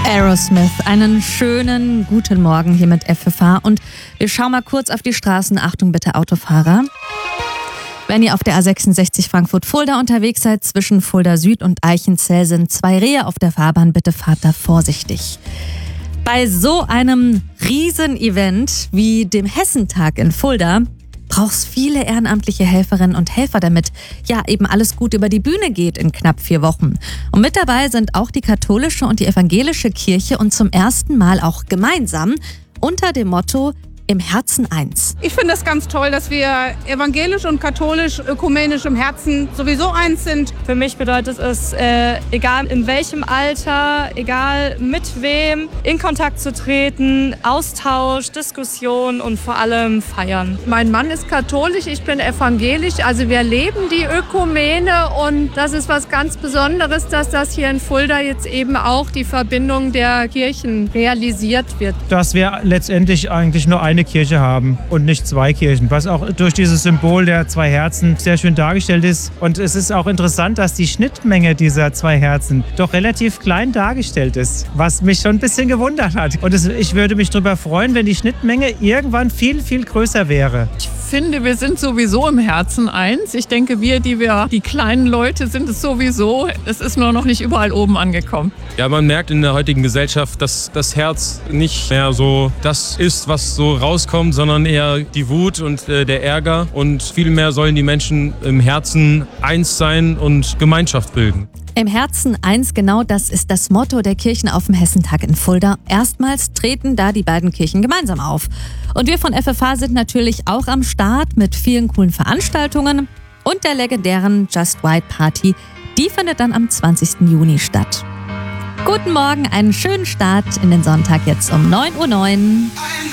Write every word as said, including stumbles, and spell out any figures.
Aerosmith, einen schönen guten Morgen hier mit F F H und wir schauen mal kurz auf die Straßen. Achtung bitte Autofahrer. Wenn ihr auf der A sechsundsechzig Frankfurt-Fulda unterwegs seid, zwischen Fulda Süd und Eichenzell sind zwei Rehe auf der Fahrbahn, bitte fahrt da vorsichtig. Bei so einem Riesen-Event wie dem Hessentag in Fulda brauchst viele ehrenamtliche Helferinnen und Helfer, damit ja eben alles gut über die Bühne geht in knapp vier Wochen. Und mit dabei sind auch die katholische und die evangelische Kirche und zum ersten Mal auch gemeinsam unter dem Motto Im Herzen eins. Ich finde es ganz toll, dass wir evangelisch und katholisch, ökumenisch im Herzen sowieso eins sind. Für mich bedeutet es, äh, egal in welchem Alter, egal mit wem, in Kontakt zu treten, Austausch, Diskussion und vor allem feiern. Mein Mann ist katholisch, ich bin evangelisch, also wir leben die Ökumene und das ist was ganz Besonderes, dass das hier in Fulda jetzt eben auch die Verbindung der Kirchen realisiert wird. Dass wir letztendlich eigentlich nur eine Kirche haben und nicht zwei Kirchen, was auch durch dieses Symbol der zwei Herzen sehr schön dargestellt ist. Und es ist auch interessant, dass die Schnittmenge dieser zwei Herzen doch relativ klein dargestellt ist, was mich schon ein bisschen gewundert hat. Und es, ich würde mich darüber freuen, wenn die Schnittmenge irgendwann viel, viel größer wäre. Ich finde, wir sind sowieso im Herzen eins. Ich denke, wir, die wir, die kleinen Leute, sind es sowieso. Es ist nur noch nicht überall oben angekommen. Ja, man merkt in der heutigen Gesellschaft, dass das Herz nicht mehr so das ist, was so rauskommt, sondern eher die Wut und äh, der Ärger. Und vielmehr sollen die Menschen im Herzen eins sein und Gemeinschaft bilden. Im Herzen eins, genau das ist das Motto der Kirchen auf dem Hessentag in Fulda. Erstmals treten da die beiden Kirchen gemeinsam auf. Und wir von F F H sind natürlich auch am Start mit vielen coolen Veranstaltungen und der legendären Just White Party. Die findet dann am zwanzigsten Juni statt. Guten Morgen, einen schönen Start in den Sonntag jetzt um neun Uhr neun.